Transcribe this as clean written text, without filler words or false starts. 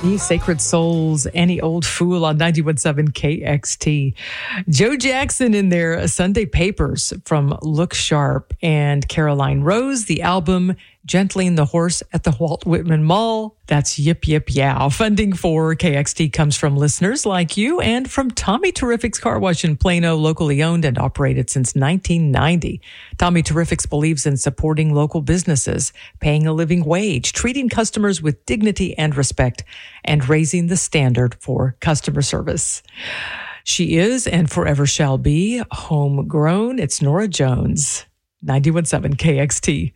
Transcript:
Ye Sacred Souls, Any Old Fool on 91.7 KXT. Joe Jackson in their Sunday Papers from Look Sharp, and Caroline Rose, the album Gentling the Horse at the Walt Whitman Mall. That's Yip Yip Yow. Funding for KXT comes from listeners like you and from Tommy Terrific's Car Wash in Plano, locally owned and operated since 1990. Tommy Terrific's believes in supporting local businesses, paying a living wage, treating customers with dignity and respect, and raising the standard for customer service. She is and forever shall be homegrown. It's Nora Jones, 91.7 KXT.